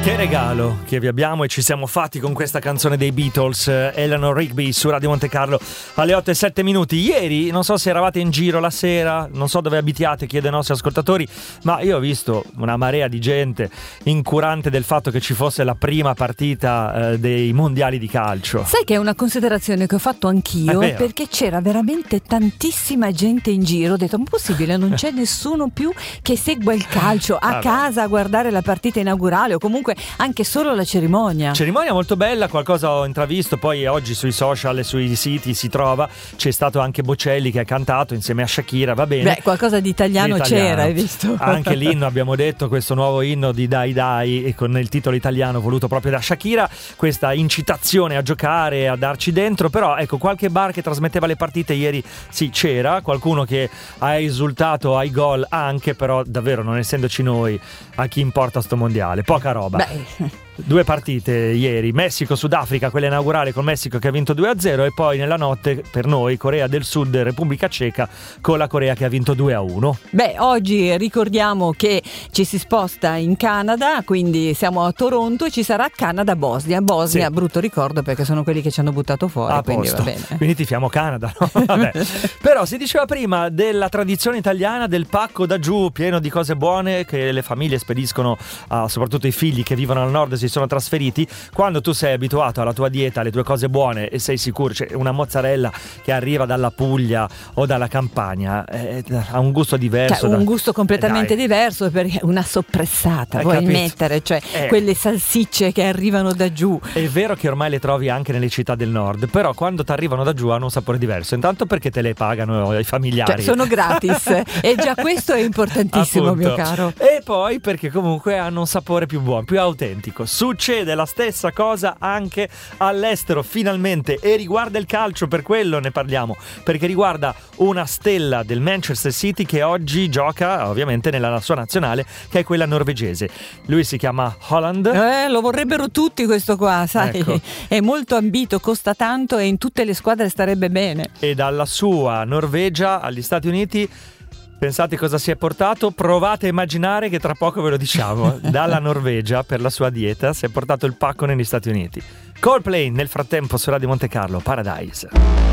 Che regalo che vi abbiamo e ci siamo fatti con questa canzone dei Beatles, Eleanor Rigby su Radio Monte Carlo alle 8:07. Ieri, non so se eravate in giro la sera, non so dove abitiate, chiedo ai nostri ascoltatori, ma io ho visto una marea di gente incurante del fatto che ci fosse la prima partita dei mondiali di calcio. Sai che è una considerazione che ho fatto anch'io, perché c'era veramente tantissima gente in giro. Ho detto, ma possibile, non c'è nessuno più che segua il calcio a casa a guardare la partita inaugurale o comunque anche solo la cerimonia molto bella. Qualcosa ho intravisto, poi oggi sui social e sui siti si trova, c'è stato anche Bocelli che ha cantato insieme a Shakira, va bene. Beh, qualcosa di italiano c'era, hai visto? Anche l'inno, abbiamo detto, questo nuovo inno di Dai Dai e con il titolo italiano voluto proprio da Shakira, questa incitazione a giocare, a darci dentro. Però ecco, qualche bar che trasmetteva le partite ieri sì c'era, qualcuno che ha esultato ai gol anche, però davvero non essendoci noi a chi importa sto mondiale, poca roba. Due partite ieri, Messico-Sudafrica, quella inaugurale col Messico che ha vinto 2-0 e poi nella notte per noi Corea del Sud, Repubblica Ceca con la Corea che ha vinto 2-1. Oggi ricordiamo che ci si sposta in Canada, quindi siamo a Toronto e ci sarà Canada-Bosnia. Bosnia, sì. Brutto ricordo perché sono quelli che ci hanno buttato fuori, quindi va bene. Quindi tifiamo Canada, no? Vabbè. Però si diceva prima della tradizione italiana del pacco da giù pieno di cose buone che le famiglie spediscono soprattutto i figli che vivono al nord si sono trasferiti. Quando tu sei abituato alla tua dieta, alle tue cose buone e sei sicuro, cioè una mozzarella che arriva dalla Puglia o dalla Campania ha un gusto diverso, un gusto completamente diverso, perché una soppressata vuoi mettere, cioè quelle salsicce che arrivano da giù. È vero che ormai le trovi anche nelle città del nord, però quando ti arrivano da giù hanno un sapore diverso, intanto perché te le pagano i familiari, cioè sono gratis e già questo è importantissimo. Appunto. Mio caro. E poi perché comunque hanno un sapore più buono, più autentico. Succede la stessa cosa anche all'estero finalmente, e riguarda il calcio, per quello ne parliamo, perché riguarda una stella del Manchester City che oggi gioca ovviamente nella sua nazionale, che è quella norvegese. Lui si chiama Haaland. Lo vorrebbero tutti questo qua, sai, ecco. È molto ambito, costa tanto e in tutte le squadre starebbe bene. E dalla sua Norvegia agli Stati Uniti, pensate cosa si è portato? Provate a immaginare che tra poco ve lo diciamo. Dalla Norvegia, per la sua dieta, si è portato il pacco negli Stati Uniti. Coldplay nel frattempo su Radio Monte Carlo, Paradise.